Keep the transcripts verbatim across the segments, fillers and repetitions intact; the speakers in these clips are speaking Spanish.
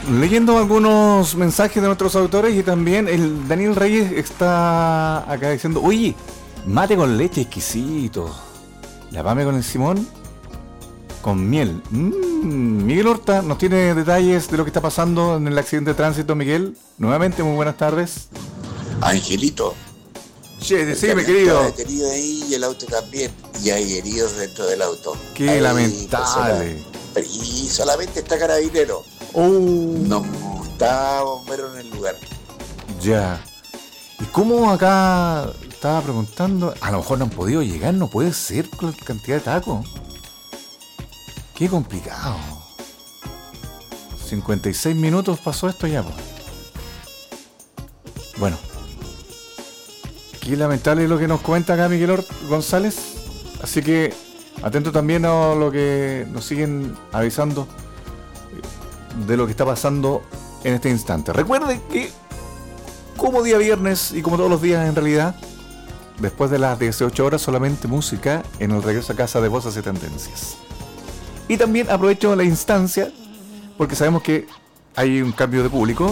leyendo algunos mensajes de nuestros autores y también el Daniel Reyes está acá diciendo, oye, mate con leche exquisito, la pame con el Simón con miel. Mm, Miguel Horta nos tiene detalles de lo que está pasando en el accidente de tránsito. Miguel, nuevamente muy buenas tardes. Angelito. Che, decime, querido. Hay herido ahí y el auto también. Y hay heridos dentro del auto. Qué hay lamentable. Personas, y solamente está carabinero. Oh. No está bombero en el lugar. Ya. ¿Y cómo acá estaba preguntando? A lo mejor no han podido llegar, no puede ser con la cantidad de tacos. Qué complicado. cincuenta y seis minutos pasó esto ya, pues. Bueno. Qué lamentable lo que nos cuenta acá Miguel Or- González. Así que atento también a lo que nos siguen avisando de lo que está pasando en este instante. Recuerde que como día viernes y como todos los días en realidad, después de las dieciocho horas solamente música en el regreso a casa de Voces y Tendencias. Y también aprovecho la instancia porque sabemos que hay un cambio de público.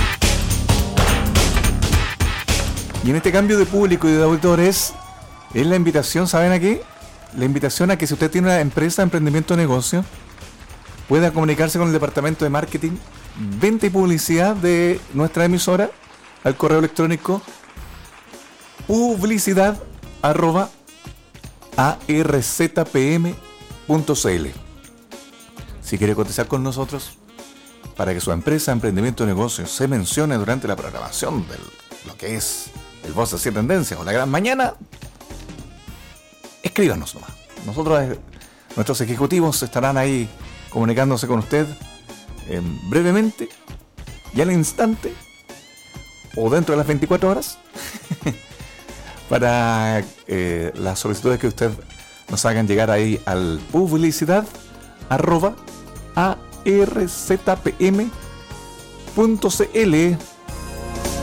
Y en este cambio de público y de auditores es la invitación, ¿saben a qué? La invitación a que si usted tiene una empresa, emprendimiento o negocio, pueda comunicarse con el departamento de marketing, venta y publicidad de nuestra emisora al correo electrónico publicidad arroba arzpm punto cl. Si quiere cotizar con nosotros para que su empresa, emprendimiento o negocio se mencione durante la programación de lo que es el Voces y Tendencias o la Gran Mañana, escríbanos nomás. Nosotros, nuestros ejecutivos estarán ahí comunicándose con usted eh, brevemente y al instante o dentro de las veinticuatro horas para eh, las solicitudes que usted nos hagan llegar ahí al publicidad arroba arzpm punto cl.